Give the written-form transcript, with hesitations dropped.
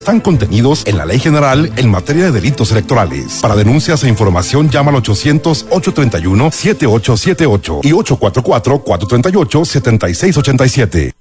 están contenidos en la Ley General en materia de delitos electorales. Para denuncias e información llama al 800-831-7878 y 844-438-7687.